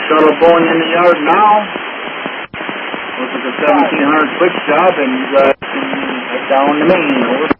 shuttle going in the yard now. Looks like a 1700 quick job and head down the main. Over.